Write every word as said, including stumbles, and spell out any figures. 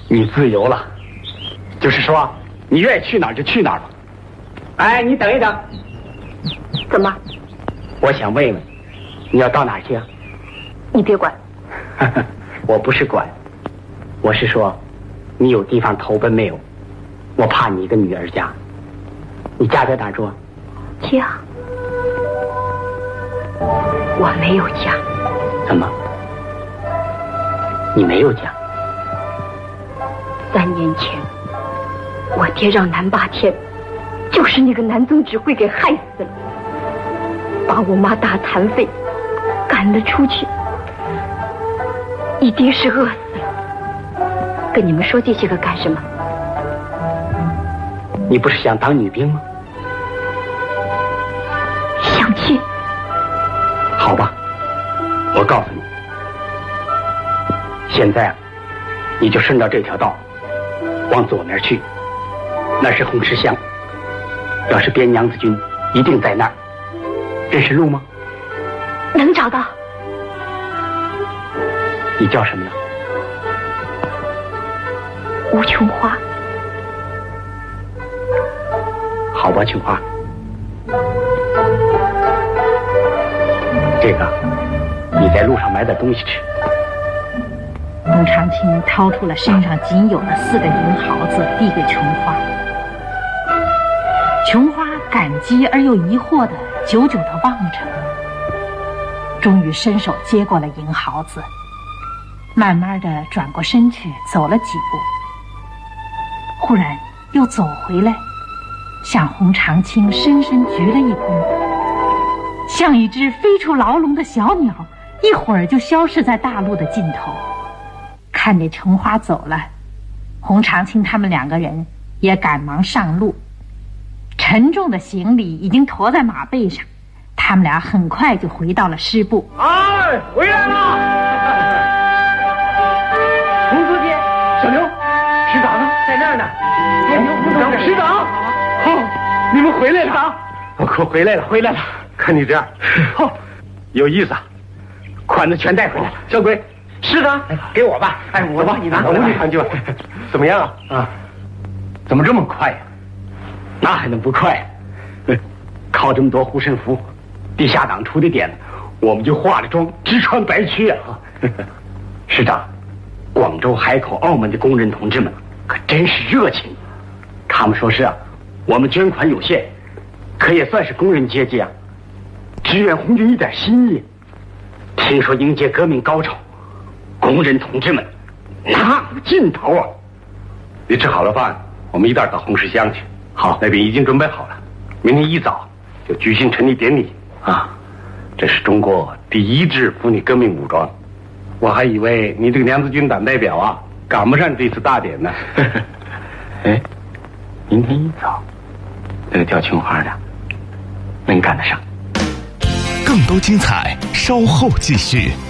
你自由了，就是说你愿意去哪儿就去哪儿吧。哎，你等一等。 怎么？ 我想问问，你要到哪儿去啊？ 你别管。 我不是管，我是说，你有地方投奔没有？我怕你一个女儿家。你家在哪儿住啊？ 家？我没有家。 怎么？你没有家？ 三年前，我爹让南霸天，就是那个南宗指挥给害死了，把我妈打残废，赶了出去。你爹是饿死了。跟你们说这些个干什么？ 你不是想当女兵吗？ 想去。 好吧，我告诉你，现在你就顺着这条道往左面去，那是红石乡。要是边娘子军一定在那儿。认识路吗？ 能找到。 你叫什么呢？ 吴琼花。 好吧，琼花，这个你在路上买点东西吃。 洪长青掏出了身上仅有的四个银毫子，递给琼花。琼花感激而又疑惑地久久地望着，终于伸手接过了银毫子，慢慢地转过身去走了几步，忽然又走回来，向洪长青深深鞠了一躬，像一只飞出牢笼的小鸟，一会儿就消失在大路的尽头。看见琼花走了，洪长青他们两个人也赶忙上路，沉重的行李已经驮在马背上，他们俩很快就回到了师部。 哎，回来了！洪书记，小刘，师长呢？在那儿呢。哎，洪长，师长，好，你们回来了。师长，我可回来了，回来了。看你这样，哦，有意思啊，款子全带回来了。小鬼，师长，给我吧。哎，我帮你拿，我你看去吧。怎么样啊？啊，怎么这么快呀？那还能不快？靠这么多护身符，地下党出的点子，我们就化了妆，直穿白靴啊！师长，广州、海口、澳门的工人同志们可真是热情。他们说是啊，我们捐款有限，可也算是工人阶级啊，支援红军一点心意。听说迎接革命高潮，工人同志们哪有尽头啊！ 你吃好了饭，我们一道到红石乡去。 好， 那边已经准备好了，明天一早就举行成立典礼啊！ 这是中国第一支妇女革命武装，我还以为你这个娘子军党代表啊赶不上这次大典呢。 哎，明天一早，那个叫琼花的能赶得上。 更多精彩稍后继续。